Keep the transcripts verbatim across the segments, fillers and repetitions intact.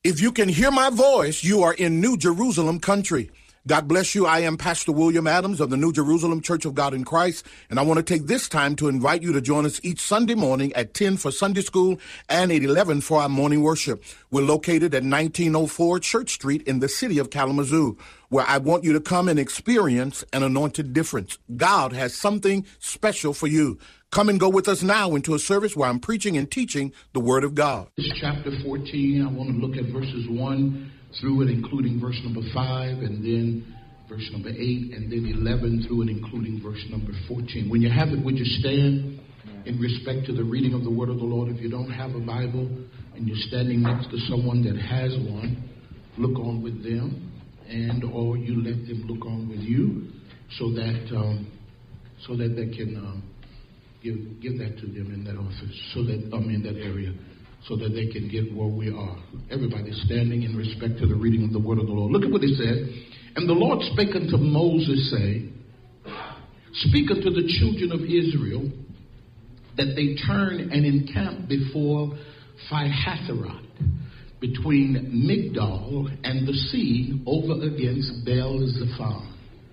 If you can hear my voice, you are in New Jerusalem country. God bless you. I am Pastor William Adams of the New Jerusalem Church of God in Christ, and I want to take this time to invite you to join us each Sunday morning at ten for Sunday school and at eleven for our morning worship. We're located at nineteen oh four Church Street in the city of Kalamazoo, where I want you to come and experience an anointed difference. God has something special for you. Come and go with us now into a service where I'm preaching and teaching the Word of God. This is chapter fourteen. I want to look at verses one through and including verse number five, and then verse number eight, and then eleven through and including verse number fourteen. When you have it, would you stand in respect to the reading of the Word of the Lord? If you don't have a Bible and you're standing next to someone that has one, look on with them, and or you let them look on with you, so that um, so that they can um, give give that to them in that office, so that I'm um, in that area, so that they can get where we are. Everybody standing in respect to the reading of the Word of the Lord. Look at what it said. And the Lord spake unto Moses, saying, Speak unto the children of Israel, that they turn and encamp before Phi-hahiroth, between Migdol and the sea, over against Baal-zephon.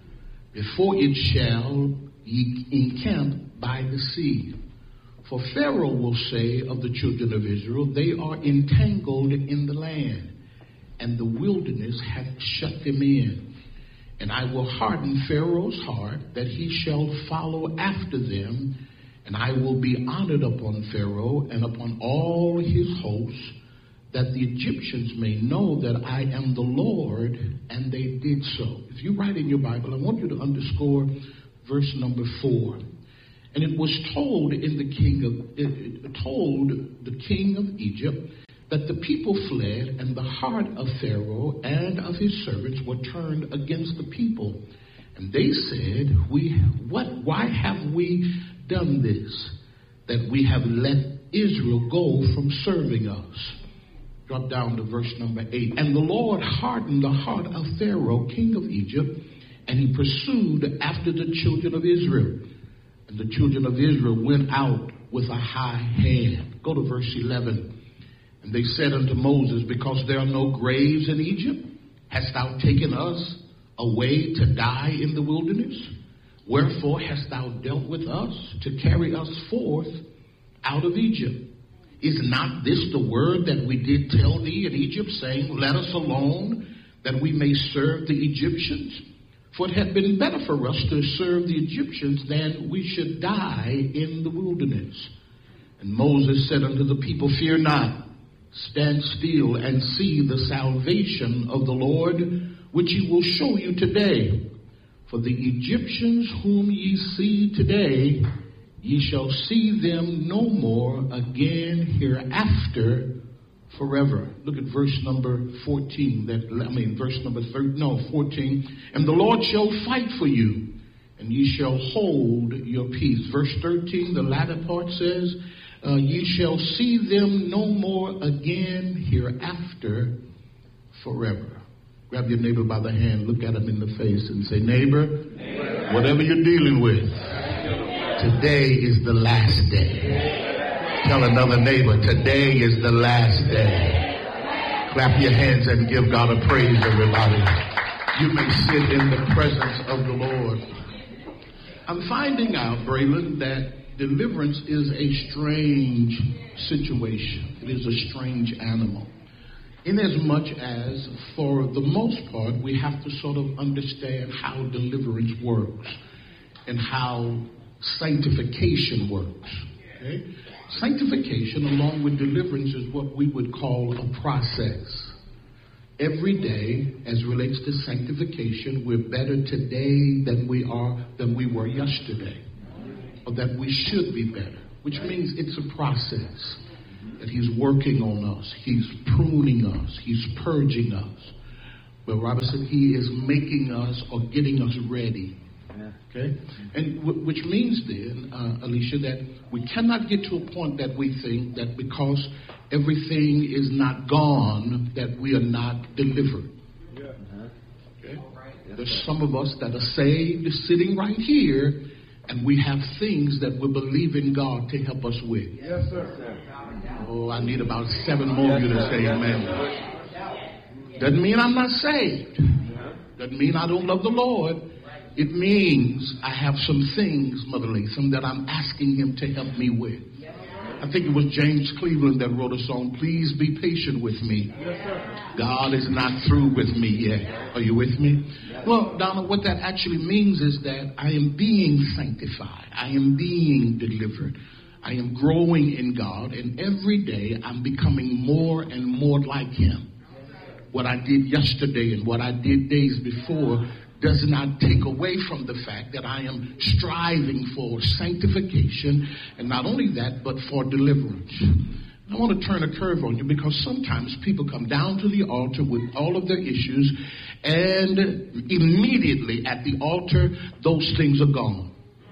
Before it shall ye encamp by the sea. For Pharaoh will say of the children of Israel, They are entangled in the land, and the wilderness hath shut them in. And I will harden Pharaoh's heart, that he shall follow after them, and I will be honored upon Pharaoh and upon all his hosts, that the Egyptians may know that I am the Lord. And they did so. If you write in your Bible, I want you to underscore verse number four. And it was told in the king of it, it told the king of Egypt that the people fled, and the heart of Pharaoh and of his servants were turned against the people. And they said, "We what? Why have we done this? That we have let Israel go from serving us." Drop down to verse number eight. And the Lord hardened the heart of Pharaoh, king of Egypt, and he pursued after the children of Israel. And the children of Israel went out with a high hand. Go to verse eleven. And they said unto Moses, Because there are no graves in Egypt, hast thou taken us away to die in the wilderness? Wherefore hast thou dealt with us to carry us forth out of Egypt? Is not this the word that we did tell thee in Egypt, saying, Let us alone, that we may serve the Egyptians? For it had been better for us to serve the Egyptians than we should die in the wilderness. And Moses said unto the people, Fear not, stand still and see the salvation of the Lord, which he will show you today. For the Egyptians whom ye see today, ye shall see them no more again hereafter forever. Look at verse number fourteen. That I mean, verse number thirteen. No, fourteen. And the Lord shall fight for you, and ye shall hold your peace. Verse thirteen. The latter part says, uh, "Ye shall see them no more again hereafter forever." Grab your neighbor by the hand, look at him in the face, and say, "Neighbor, neighbor. Whatever you're dealing with, today is the last day." Tell another neighbor, today is the last day. Clap your hands and give God a praise, everybody. You may sit in the presence of the Lord. I'm finding out, Braylon, that deliverance is a strange situation. It is a strange animal. Inasmuch as, for the most part, we have to sort of understand how deliverance works and how sanctification works. Okay? Sanctification, along with deliverance, is what we would call a process. Every day, as relates to sanctification, we're better today than we are than we were yesterday, or that we should be better, which means it's a process. That he's working on us, he's pruning us, he's purging us. But Robinson, he is making us or getting us ready. Okay, and w- which means then, uh, Alicia, that we cannot get to a point that we think that because everything is not gone, that we are not delivered. Okay, there's some of us that are saved, sitting right here, and we have things that we believe in God to help us with. Yes, sir. Oh, I need about seven more of you to say amen. Doesn't mean I'm not saved. Doesn't mean I don't love the Lord. It means I have some things, Mother Latham, that I'm asking him to help me with. I think it was James Cleveland that wrote a song, Please Be Patient With Me. God is not through with me yet. Are you with me? Well, Donna, what that actually means is that I am being sanctified. I am being delivered. I am growing in God, and every day I'm becoming more and more like him. What I did yesterday and what I did days before does not take away from the fact that I am striving for sanctification, and not only that, but for deliverance. I want to turn a curve on you, because sometimes people come down to the altar with all of their issues, and immediately at the altar, those things are gone.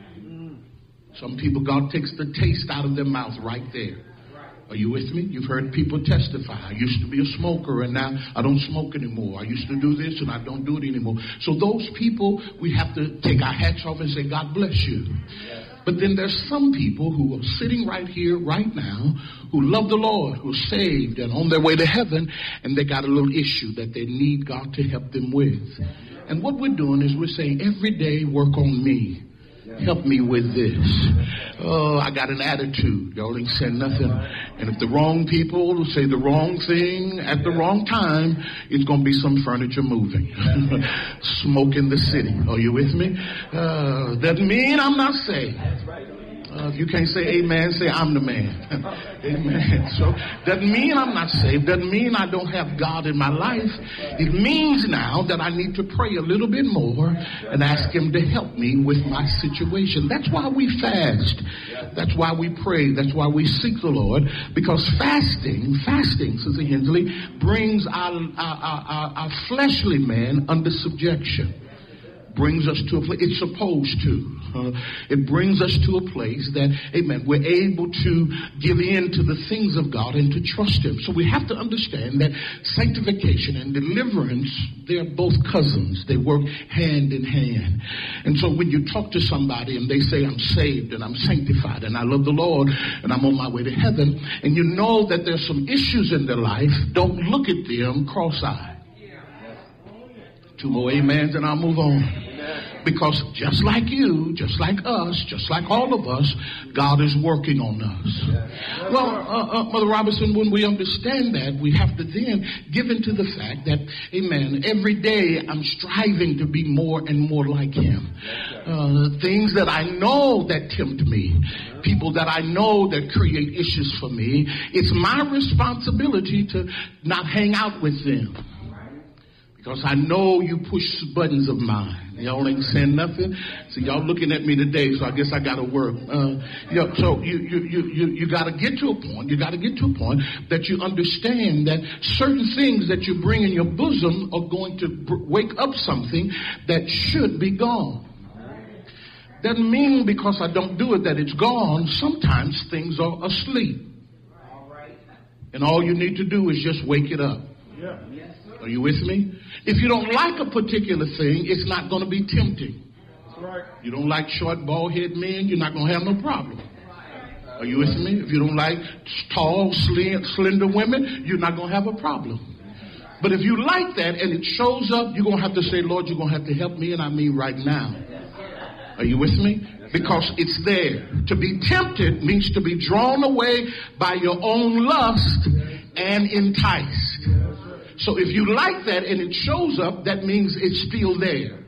Some people, God takes the taste out of their mouth right there. Are you with me? You've heard people testify. I used to be a smoker, and now I don't smoke anymore. I used to do this, and I don't do it anymore. So those people, we have to take our hats off and say, God bless you. But then there's some people who are sitting right here, right now, who love the Lord, who are saved and on their way to heaven, and they got a little issue that they need God to help them with. And what we're doing is we're saying, every day work on me. Help me with this. Oh, I got an attitude. Y'all ain't saying nothing. And if the wrong people say the wrong thing at the wrong time, it's going to be some furniture moving. Smoke in the city. Are you with me? Uh, doesn't mean I'm not saved. Uh, if you can't say amen, say I'm the man. Amen. So doesn't mean I'm not saved. Doesn't mean I don't have God in my life. It means now that I need to pray a little bit more and ask him to help me with my situation. That's why we fast. That's why we pray. That's why we seek the Lord. Because fasting, fasting, Sister Hensley, brings our, our, our, our fleshly man under subjection. Brings us to a place, it's supposed to. Uh, it brings us to a place that, amen, we're able to give in to the things of God and to trust him. So we have to understand that sanctification and deliverance, they're both cousins. They work hand in hand. And so when you talk to somebody and they say, I'm saved and I'm sanctified and I love the Lord and I'm on my way to heaven, and you know that there's some issues in their life, don't look at them cross-eyed. Two more amens and I'll move on. Because just like you, just like us, just like all of us, God is working on us. Well, uh, uh, Mother Robinson, when we understand that, we have to then give into the fact that, amen, every day I'm striving to be more and more like him. Uh, things that I know that tempt me, people that I know that create issues for me, it's my responsibility to not hang out with them. Because I know you push buttons of mine. Y'all ain't saying nothing. So y'all looking at me today, so I guess I got to work. Uh, you know, so you you you you, you got to get to a point. You got to get to a point that you understand that certain things that you bring in your bosom are going to b- wake up something that should be gone. Doesn't mean because I don't do it that it's gone. Sometimes things are asleep. And all you need to do is just wake it up. Are you with me? If you don't like a particular thing, it's not going to be tempting. That's right. You don't like short, bald-headed men, you're not going to have no problem. Are you with me? If you don't like tall, slender women, you're not going to have a problem. But if you like that and it shows up, you're going to have to say, Lord, you're going to have to help me, and I mean right now. Are you with me? Because it's there. To be tempted means to be drawn away by your own lust and enticed. So if you like that and it shows up, that means it's still there.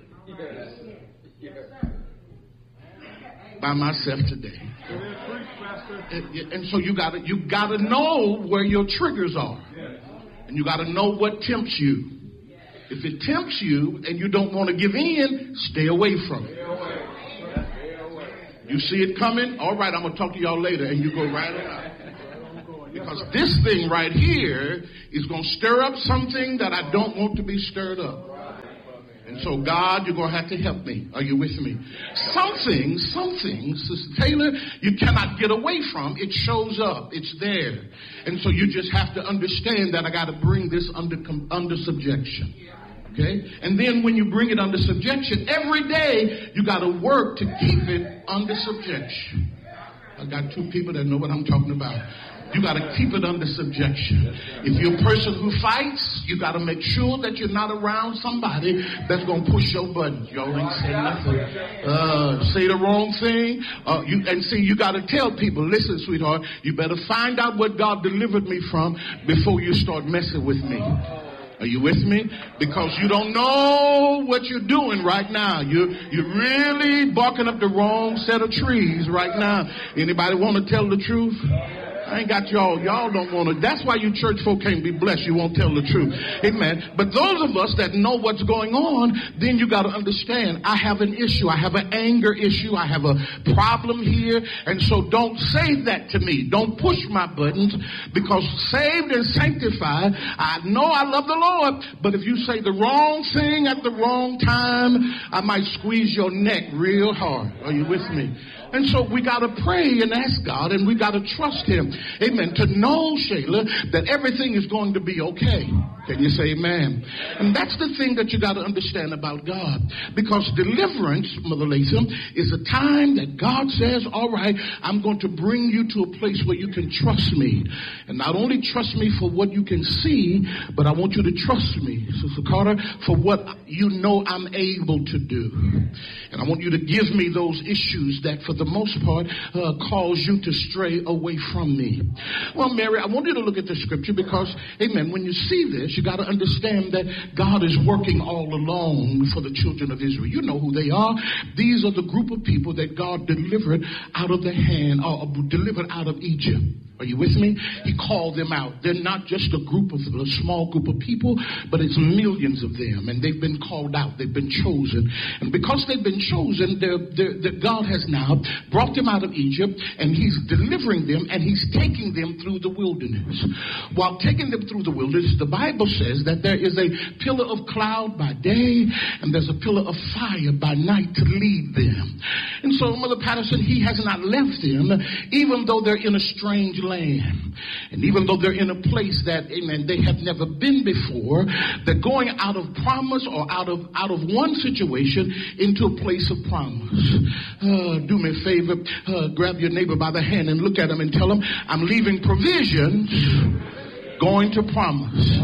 By myself today. And, and so you gotta you gotta know where your triggers are. And you gotta know what tempts you. If it tempts you and you don't want to give in, stay away from it. You see it coming? All right, I'm gonna talk to y'all later, and you go right on. Because this thing right here is going to stir up something that I don't want to be stirred up. And so, God, you're going to have to help me. Are you with me? Some things, some things, Sister Taylor, you cannot get away from. It shows up. It's there. And so you just have to understand that I got to bring this under under subjection. Okay? And then when you bring it under subjection, every day you got to work to keep it under subjection. I got two people that know what I'm talking about. You got to keep it under subjection. If you're a person who fights, you got to make sure that you're not around somebody that's going to push your buttons. Y'all ain't say nothing. Uh, say the wrong thing. Uh, you, and see, you got to tell people, listen, sweetheart, you better find out what God delivered me from before you start messing with me. Are you with me? Because you don't know what you're doing right now. You're, you're really barking up the wrong set of trees right now. Anybody want to tell the truth? I ain't got y'all. Y'all don't want to. That's why you church folk can't be blessed. You won't tell the truth. Amen. But those of us that know what's going on, then you got to understand, I have an issue. I have an anger issue. I have a problem here. And so don't say that to me. Don't push my buttons, because saved and sanctified, I know I love the Lord. But if you say the wrong thing at the wrong time, I might squeeze your neck real hard. Are you with me? And so we got to pray and ask God, and we got to trust him. Amen. To know, Shayla, that everything is going to be okay. Can you say amen? And that's the thing that you got to understand about God. Because deliverance, Mother Latham, is a time that God says, all right, I'm going to bring you to a place where you can trust me. And not only trust me for what you can see, but I want you to trust me, Sister Carter, for what you know I'm able to do. And I want you to give me those issues that for the most part uh, cause you to stray away from me. Well, Mary, I want you to look at the scripture because, amen, when you see this, you got to understand that God is working all along for the children of Israel. You know who they are. These are the group of people that God delivered out of the hand, or delivered out of Egypt. Are you with me? He called them out. They're not just a group of, a small group of people, but it's millions of them. And they've been called out. They've been chosen. And because they've been chosen, they're, they're, they're, God has now brought them out of Egypt, and he's delivering them, and he's taking them through the wilderness. While taking them through the wilderness, the Bible says that there is a pillar of cloud by day, and there's a pillar of fire by night to lead them. And so, Mother Patterson, he has not left them, even though they're in a strange land. And even though they're in a place that, amen, they have never been before, they're going out of promise, or out of out of one situation into a place of promise. Uh, do me a favor, uh, grab your neighbor by the hand and look at him and tell him, I'm leaving provisions, going to promise.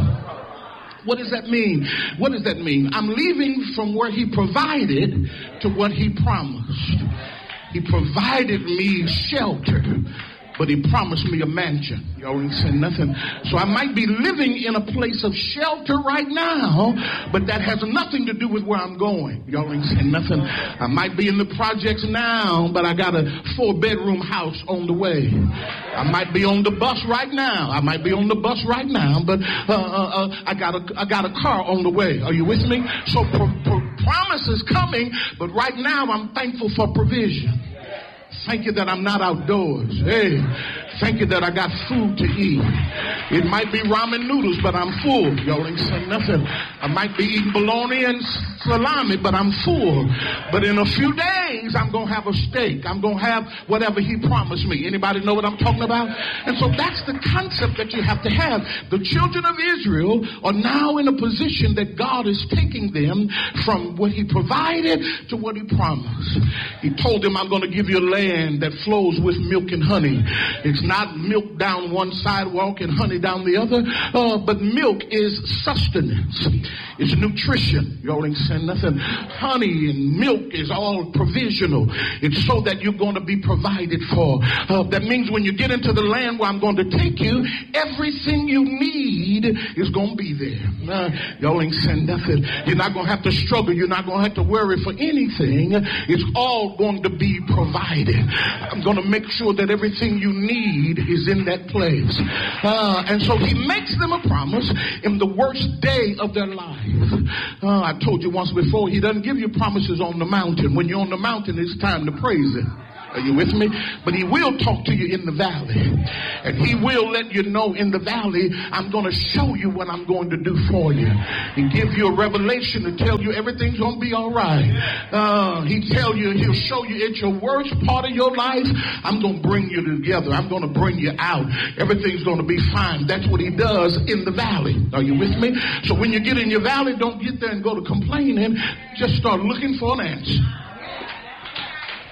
What does that mean? What does that mean? I'm leaving from where he provided to what he promised. He provided me shelter, but he promised me a mansion. Y'all ain't saying nothing. So I might be living in a place of shelter right now, but that has nothing to do with where I'm going. Y'all ain't saying nothing. I might be in the projects now, but I got a four-bedroom house on the way. I might be on the bus right now. I might be on the bus right now, but uh, uh, uh, I got a I got a car on the way. Are you with me? So pro- pro- promise is coming, but right now I'm thankful for provision. Thank you that I'm not outdoors. Hey, thank you that I got food to eat. It might be ramen noodles, but I'm full. Y'all ain't saying nothing. I might be eating bologna and salami, but I'm full. But in a few days, I'm going to have a steak. I'm going to have whatever he promised me. Anybody know what I'm talking about? And so that's the concept that you have to have. The children of Israel are now in a position that God is taking them from what he provided to what he promised. He told them, I'm going to give you a land that flows with milk and honey. It's not milk down one sidewalk and honey down the other, uh, but milk is sustenance. It's nutrition. Y'all ain't saying nothing. Honey and milk is all provisional. It's so that you're going to be provided for. Uh, that means when you get into the land where I'm going to take you, everything you need is going to be there. Uh, y'all ain't saying nothing. You're not going to have to struggle. You're not going to have to worry for anything. It's all going to be provided. I'm going to make sure that everything you need is in that place. Uh, and so he makes them a promise in the worst day of their life. Uh, I told you once before, he doesn't give you promises on the mountain. When you're on the mountain, it's time to praise him. Are you with me? But he will talk to you in the valley. And he will let you know in the valley, I'm going to show you what I'm going to do for you. He give you a revelation to tell you everything's going to be all right. Uh, he tell you, he'll show you at your worst part of your life, I'm going to bring you together. I'm going to bring you out. Everything's going to be fine. That's what he does in the valley. Are you with me? So when you get in your valley, don't get there and go to complaining. Just start looking for an answer.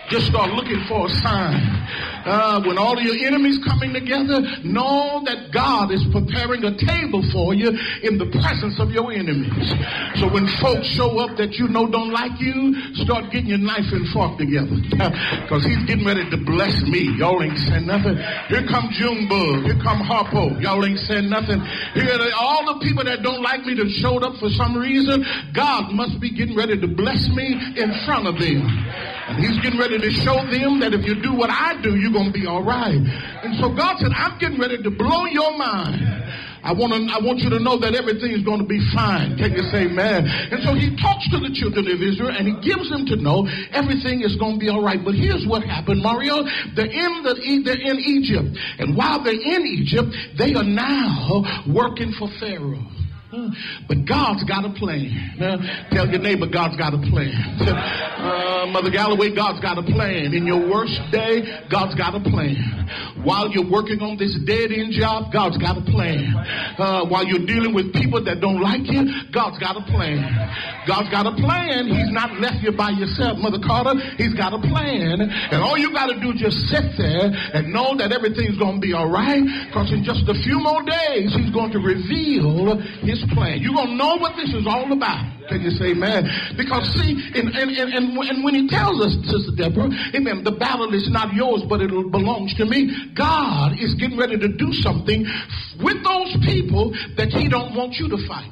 Just start looking for a sign. Uh, when all of your enemies coming together, know that God is preparing a table for you in the presence of your enemies. So when folks show up that you know don't like you, start getting your knife and fork together. Because he's getting ready to bless me. Y'all ain't saying nothing. Here come Junebug. Here come Harpo. Y'all ain't saying nothing. Here are all the people that don't like me that showed up for some reason. God must be getting ready to bless me in front of them. And he's getting ready to show them that if you do what I do, you're going to be all right. And so God said, I'm getting ready to blow your mind. I want to, I want you to know that everything is going to be fine. Can you say amen? And so he talks to the children of Israel and he gives them to know everything is going to be all right. But here's what happened, Mario. They're in, the, they're in Egypt. And while they're in Egypt, they are now working for Pharaoh. But God's got a plan. Uh, tell your neighbor, God's got a plan. Uh, Mother Galloway, God's got a plan. In your worst day, God's got a plan. While you're working on this dead-end job, God's got a plan. Uh, while you're dealing with people that don't like you, God's got a plan. God's got a plan. He's not left you by yourself, Mother Carter. He's got a plan. And all you got to do is just sit there and know that everything's going to be all right. Because in just a few more days, he's going to reveal his plan. You're going to know what this is all about. Can you say amen? Because see, and, and, and, and when he tells us, Sister Deborah, amen, the battle is not yours, but it belongs to me. God is getting ready to do something with those people that he don't want you to fight.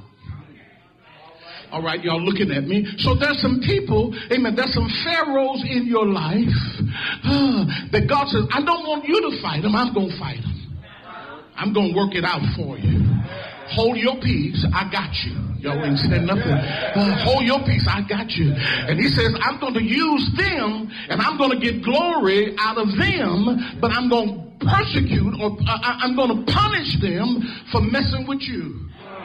All right, y'all looking at me. So there's some people, amen, there's some pharaohs in your life uh, that God says, I don't want you to fight them. I'm going to fight them. I'm going to work it out for you. Hold your peace. I got you. Y'all ain't said nothing. Uh, hold your peace. I got you. And he says, I'm going to use them and I'm going to get glory out of them, but I'm going to persecute or uh, I'm going to punish them for messing with you.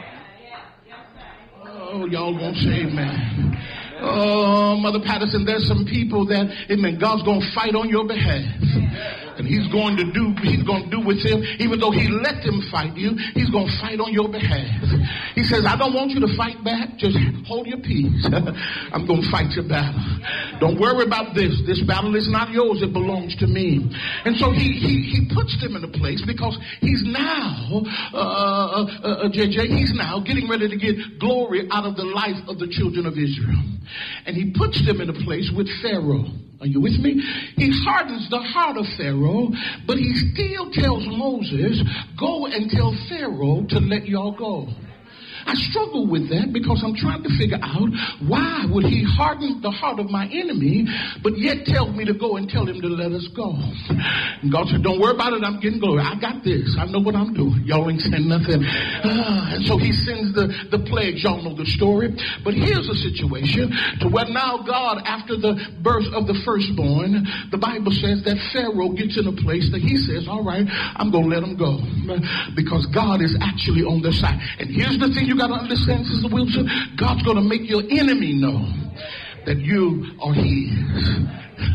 Oh, y'all won't say amen. Oh, Mother Patterson, there's some people that, amen, God's going to fight on your behalf. And he's going to do, he's going to do with him, even though he let them fight you, he's going to fight on your behalf. He says, I don't want you to fight back. Just hold your peace. I'm going to fight your battle. Don't worry about this. This battle is not yours. It belongs to me. And so he, he, he puts them in a place because he's now, uh, uh, uh, J J, he's now getting ready to get glory out of the life of the children of Israel. And he puts them in a place with Pharaoh. Are you with me? He hardens the heart of Pharaoh, but he still tells Moses, go and tell Pharaoh to let y'all go. I struggle with that because I'm trying to figure out why would he harden the heart of my enemy, but yet tell me to go and tell him to let us go. And God said, don't worry about it. I'm getting glory. I got this. I know what I'm doing. Y'all ain't saying nothing. Uh, and so he sends the, the plagues. Y'all know the story. But here's a situation to where now God, after the birth of the firstborn, the Bible says that Pharaoh gets in a place that he says, all right, I'm going to let him go because God is actually on their side. And here's the thing you got to understand, Sister Wilson. God's going to make your enemy know that you are his.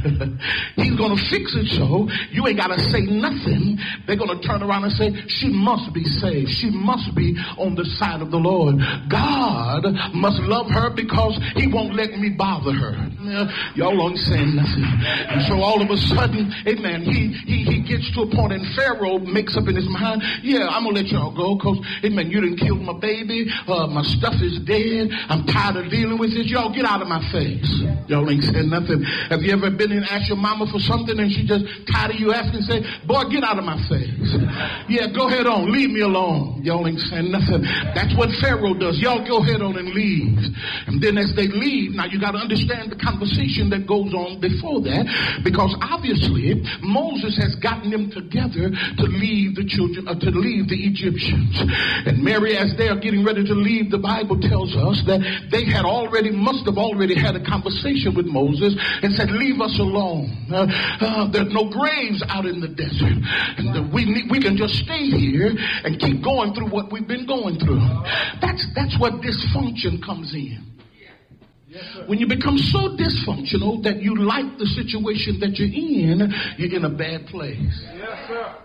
He's going to fix it so you ain't got to say nothing. They're going to turn around and say, she must be saved. She must be on the side of the Lord. God must love her because he won't let me bother her. Y'all ain't saying nothing. And so all of a sudden, amen, he, he, he gets to a point and Pharaoh makes up in his mind, yeah, I'm going to let y'all go because, amen, you didn't kill my baby. Uh, my stuff is dead. I'm tired of dealing with this. Y'all get out of my face. Y'all ain't saying nothing. Have you ever been and ask your mama for something and she just tired of you asking and say, boy, get out of my face. Yeah, go ahead on. Leave me alone. Y'all ain't saying nothing. That's what Pharaoh does. Y'all go ahead on and leave. And then as they leave, now you got to understand the conversation that goes on before that, because obviously Moses has gotten them together to leave the children, uh, to leave the Egyptians. And Mary, as they are getting ready to leave, the Bible tells us that they had already, must have already had a conversation with Moses and said, leave us alone. Uh, uh, there's no graves out in the desert. And uh, we need, we can just stay here and keep going through what we've been going through. That's that's what dysfunction comes in. Yes, when you become so dysfunctional that you like the situation that you're in, you're in a bad place. Yes, sir.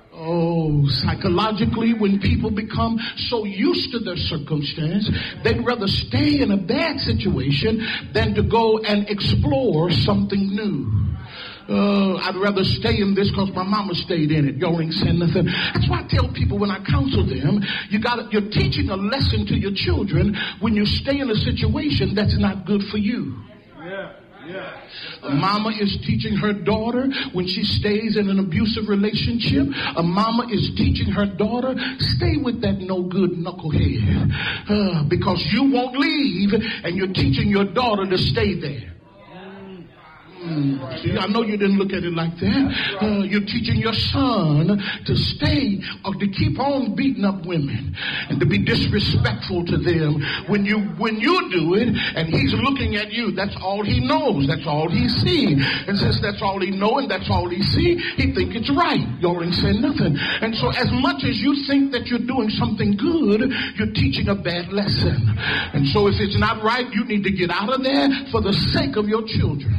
Oh, psychologically, when people become so used to their circumstance, they'd rather stay in a bad situation than to go and explore something new. Uh, I'd rather stay in this because my mama stayed in it. Y'all ain't saying nothing. That's why I tell people when I counsel them, you got you're teaching a lesson to your children when you stay in a situation that's not good for you. Yeah. Yeah. A mama is teaching her daughter when she stays in an abusive relationship. A mama is teaching her daughter, stay with that no good knucklehead. Uh, because you won't leave and you're teaching your daughter to stay there. Mm. See, I know you didn't look at it like that. Uh, you're teaching your son to stay or to keep on beating up women and to be disrespectful to them. When you when you do it and he's looking at you, that's all he knows. That's all he sees. And since that's all he knows and that's all he sees, he think it's right. Y'all ain't saying nothing. And so as much as you think that you're doing something good, you're teaching a bad lesson. And so if it's not right, you need to get out of there for the sake of your children.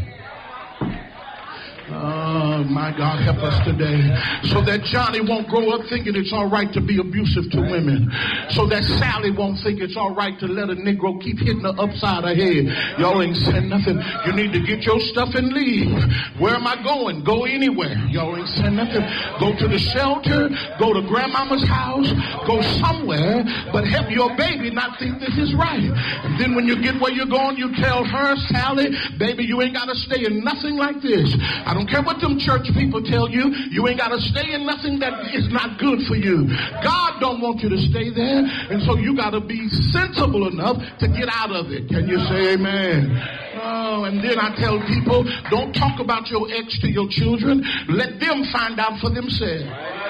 Oh, my God, help us today. So that Johnny won't grow up thinking it's all right to be abusive to women. So that Sally won't think it's all right to let a Negro keep hitting her upside her head. Y'all ain't saying nothing. You need to get your stuff and leave. Where am I going? Go anywhere. Y'all ain't saying nothing. Go to the shelter. Go to grandmama's house. Go somewhere. But help your baby not think this is right. And then when you get where you're going, you tell her, Sally, baby, you ain't got to stay in nothing like this. I don't care what them church people tell you. You ain't got to stay in nothing that is not good for you. God don't want you to stay there. And so you got to be sensible enough to get out of it. Can you say amen? Oh, and then I tell people, don't talk about your ex to your children. Let them find out for themselves.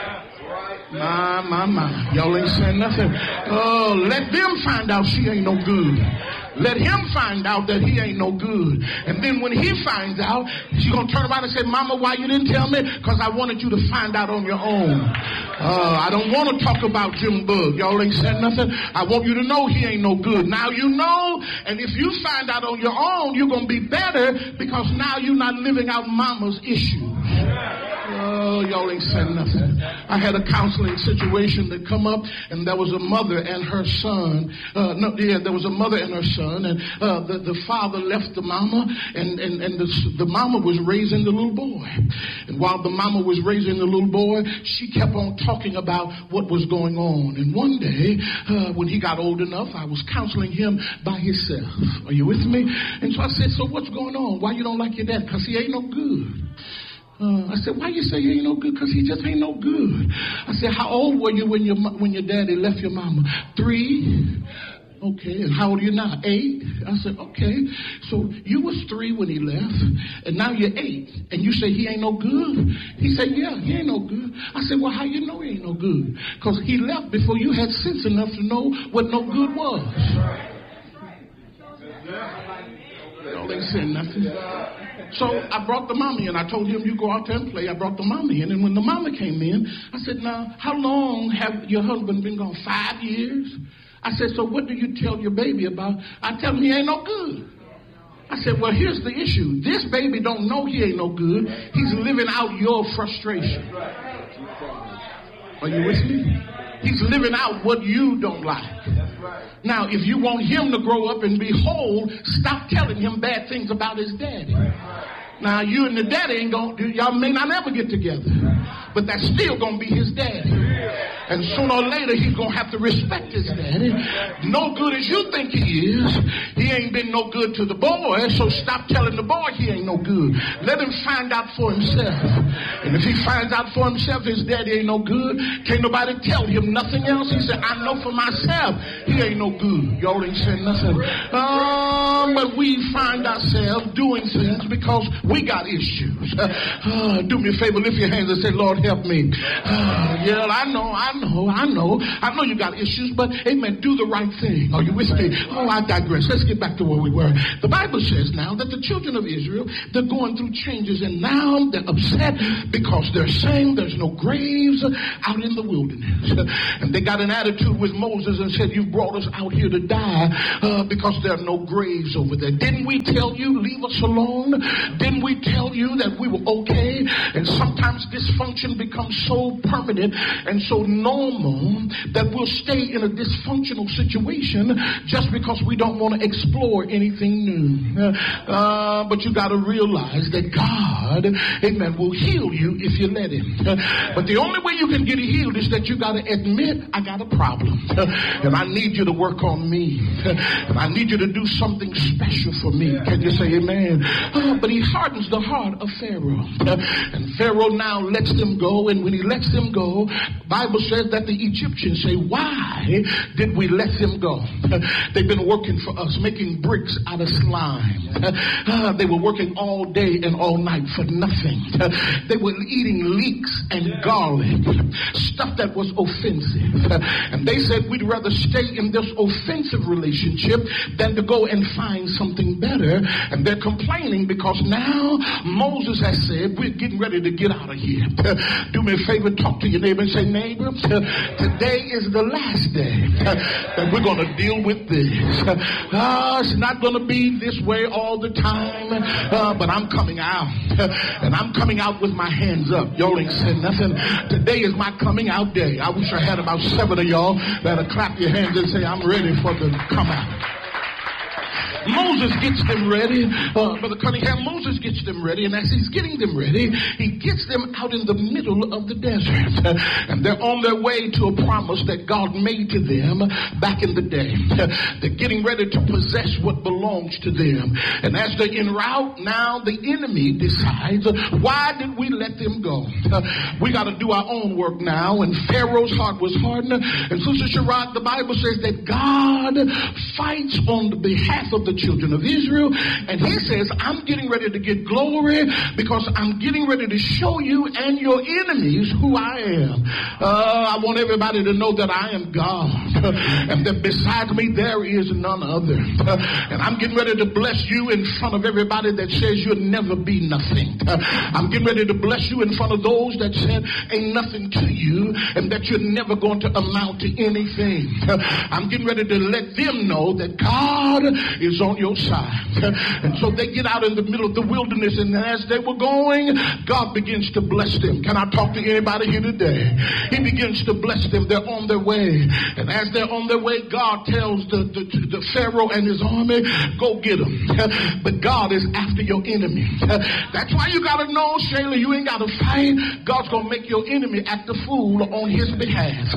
My, my, my. Y'all ain't saying nothing. Oh, let them find out she ain't no good. Let him find out that he ain't no good. And then when he finds out, she's going to turn around and say, Mama, why you didn't tell me? Because I wanted you to find out on your own. Uh, I don't want to talk about Jim Bug. Y'all ain't said nothing. I want you to know he ain't no good. Now you know. And if you find out on your own, you're going to be better because now you're not living out mama's issues. Oh, y'all ain't said nothing. I had a counseling situation that come up, and there was a mother and her son. Uh, no, yeah, there was a mother and her son, and uh, the, the father left the mama, and, and, and the, the mama was raising the little boy. And while the mama was raising the little boy, she kept on talking about what was going on. And one day, uh, when he got old enough, I was counseling him by himself. Are you with me? And so I said, so what's going on? Why you don't like your dad? Because he ain't no good. Uh, I said, why you say he ain't no good? Because he just ain't no good. I said, how old were you when your when your daddy left your mama? Three. Okay, and how old are you now? Eight? I said, okay. So you was three when he left, and now you're eight, and you say he ain't no good? He said, yeah, he ain't no good. I said, well, how you know he ain't no good? Because he left before you had sense enough to know what no good was. Y'all ain't saying nothing. So I brought the mommy in. I told him, you go out there and play. I brought the mommy in. And when the mama came in, I said, now, how long have your husband been gone? Five years? I said, so what do you tell your baby about? I tell him he ain't no good. I said, well, here's the issue. This baby don't know he ain't no good. He's living out your frustration. Are you with me? He's living out what you don't like. Now, if you want him to grow up and be whole, stop telling him bad things about his daddy. Now, you and the daddy ain't going to, y'all may not ever get together, but that's still going to be his daddy. And sooner or later, he's going to have to respect his daddy. No good as you think he is, he ain't been no good to the boy, so stop telling the boy he ain't no good. Let him find out for himself. And if he finds out for himself his daddy ain't no good, can't nobody tell him nothing else. He said, I know for myself he ain't no good. Y'all ain't saying nothing. Um, but we find ourselves doing things because we got issues. Uh, uh, do me a favor, lift your hands and say, Lord, help me. Uh, yeah, I know know, I know, I know, I know you got issues, but amen, do the right thing. Are you with me? Oh, I digress. Let's get back to where we were. The Bible says now that the children of Israel, they're going through changes, and now they're upset because they're saying there's no graves out in the wilderness. And they got an attitude with Moses and said, you brought us out here to die uh, because there are no graves over there. Didn't we tell you, leave us alone? Didn't we tell you that we were okay? And sometimes dysfunction becomes so permanent and so normal that we'll stay in a dysfunctional situation just because we don't want to explore anything new. Uh, but you got to realize that God, amen, will heal you if you let him. But the only way you can get healed is that you got to admit, I got a problem. And I need you to work on me. And I need you to do something special for me. Can you say amen? Uh, but he hardens the heart of Pharaoh. And Pharaoh now lets them go. And when he lets them go, the Bible says that the Egyptians say, why did we let them go? They've been working for us, making bricks out of slime. Uh, they were working all day and all night for nothing. Uh, they were eating leeks and garlic, stuff that was offensive. Uh, and they said, we'd rather stay in this offensive relationship than to go and find something better. And they're complaining because now Moses has said, we're getting ready to get out of here. Uh, do me a favor, talk to your neighbor and say, neighbor, uh, today is the last day uh, that we're going to deal with this. Uh, it's not going to be this way all the time, uh, but I'm coming out. Uh, and I'm coming out with my hands up. Y'all ain't said nothing. Today is my coming out day. I wish I had about seven of y'all that'll clap your hands and say, I'm ready for the come out. Moses gets them ready. Uh, Brother Cunningham, Moses gets them ready. And as he's getting them ready, he gets them out in the middle of the desert. Uh, and they're on their way to a promise that God made to them back in the day. Uh, they're getting ready to possess what belongs to them. And as they're en route, now the enemy decides, uh, why did we let them go? Uh, we got to do our own work now. And Pharaoh's heart was hardened. And Sister Sherrod, the Bible says that God fights on the behalf of the children of Israel, and he says, I'm getting ready to get glory because I'm getting ready to show you and your enemies who I am. Uh, I want everybody to know that I am God, and that beside me there is none other. And I'm getting ready to bless you in front of everybody that says you'll never be nothing. I'm getting ready to bless you in front of those that said ain't nothing to you and that you're never going to amount to anything. I'm getting ready to let them know that God is on your side. And so they get out in the middle of the wilderness, and as they were going, God begins to bless them. Can I talk to anybody here today? He begins to bless them. They're on their way. And as they're on their way, God tells the, the, the Pharaoh and his army, go get them. But God is after your enemy. That's why you got to know, Shayla, you ain't got to fight. God's going to make your enemy act a fool on his behalf.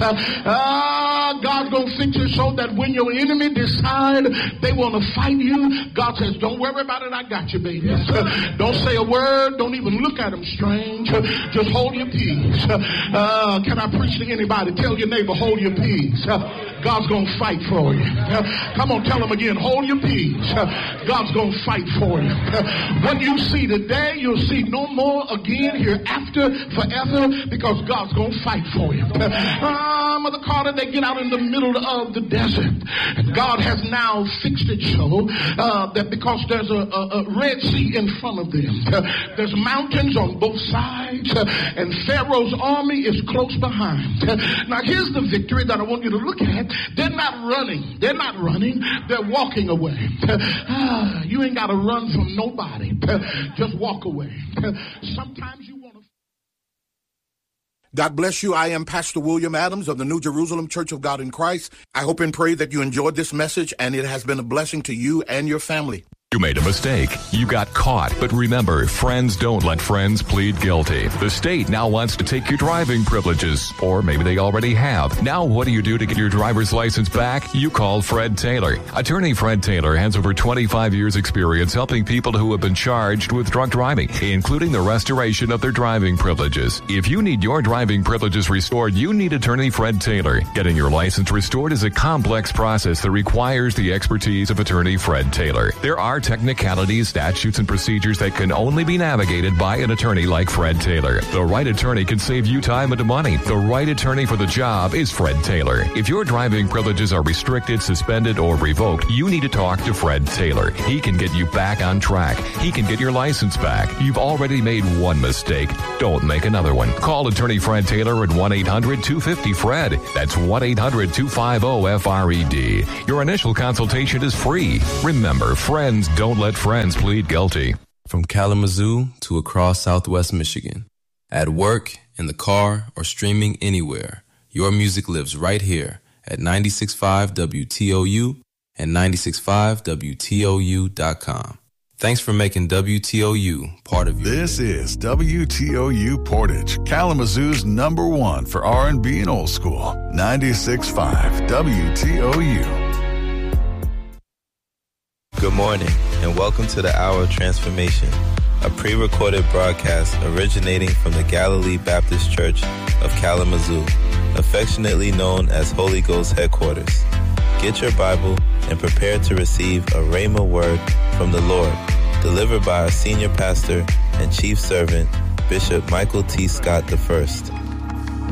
Uh, God's going to fix it so that when your enemy decide they want to fight you, God says, don't worry about it, I got you, baby. Yes, don't say a word, don't even look at them strange. Just hold your peace. Uh, can I preach to anybody? Tell your neighbor, hold your peace. God's going to fight for you. Come on, tell them again, hold your peace. God's going to fight for you. What you see today, you'll see no more again hereafter forever, because God's going to fight for you. Uh, Mother Carter, they get out in the middle of the desert, and God has now fixed it so uh, that because there's a, a, a Red Sea in front of them, uh, there's mountains on both sides, uh, and Pharaoh's army is close behind. Uh, now here's the victory that I want you to look at. They're not running. They're not running. They're walking away. Uh, you ain't got to run from nobody. Uh, just walk away. Uh, sometimes you want to. God bless you. I am Pastor William Adams of the New Jerusalem Church of God in Christ. I hope and pray that you enjoyed this message and it has been a blessing to you and your family. You made a mistake. You got caught. But remember, friends don't let friends plead guilty. The state now wants to take your driving privileges. Or maybe they already have. Now what do you do to get your driver's license back? You call Fred Taylor. Attorney Fred Taylor has over twenty-five years experience helping people who have been charged with drunk driving, including the restoration of their driving privileges. If you need your driving privileges restored, you need Attorney Fred Taylor. Getting your license restored is a complex process that requires the expertise of Attorney Fred Taylor. There are technicalities, statutes, and procedures that can only be navigated by an attorney like Fred Taylor. The right attorney can save you time and money. The right attorney for the job is Fred Taylor. If your driving privileges are restricted, suspended, or revoked, you need to talk to Fred Taylor. He can get you back on track. He can get your license back. You've already made one mistake. Don't make another one. Call attorney Fred Taylor at one eight hundred two fifty Fred. That's one eight hundred two five zero F R E D. Your initial consultation is free. Remember, friends don't let friends plead guilty. From Kalamazoo to across Southwest Michigan. At work, in the car, or streaming anywhere, your music lives right here at ninety-six point five W T O U and ninety-six point five W T O U dot com. Thanks for making W T O U part of your... This is W T O U Portage, Kalamazoo's number one for R and B and old school. ninety-six point five W T O U. Good morning, and welcome to the Hour of Transformation, a pre-recorded broadcast originating from the Galilee Baptist Church of Kalamazoo, affectionately known as Holy Ghost Headquarters. Get your Bible and prepare to receive a Rhema word from the Lord, delivered by our senior pastor and chief servant, Bishop Michael T. Scott the First.